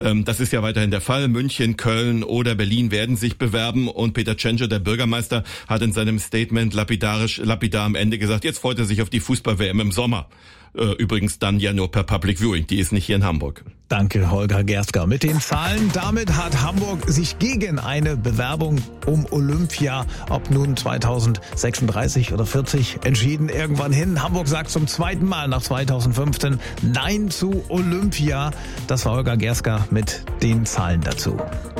Das ist ja weiterhin der Fall. München, Köln oder Berlin werden sich bewerben und Peter Tschentscher, der Bürgermeister, hat in seinem Statement lapidar am Ende gesagt, jetzt freut er sich auf die Fußball-WM im Sommer. Übrigens dann ja nur per Public Viewing, die ist nicht hier in Hamburg. Danke, Holger Gerstger. Mit den Zahlen, damit hat Hamburg sich gegen eine Bewerbung um Olympia, ob nun 2036 oder 40, entschieden irgendwann hin. Hamburg sagt zum zweiten Mal nach 2015 Nein zu Olympia. Das war Holger Gerstger mit den Zahlen dazu.